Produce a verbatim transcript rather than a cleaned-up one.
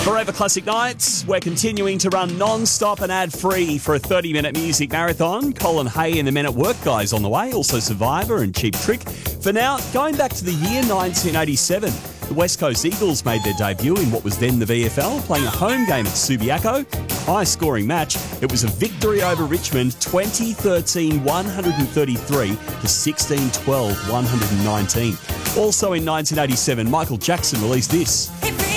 Forever Classic Nights, we're continuing to run non-stop and ad-free for a thirty-minute music marathon. Colin Hay and the Men at Work guys on the way, also Survivor and Cheap Trick. For now, going back to the year nineteen eighty-seven, the West Coast Eagles made their debut in what was then the V F L, playing a home game at Subiaco. High-scoring match. It was a victory over Richmond, twenty thirteen one thirty-three to sixteen twelve one nineteen. Also in nineteen eighty-seven, Michael Jackson released this.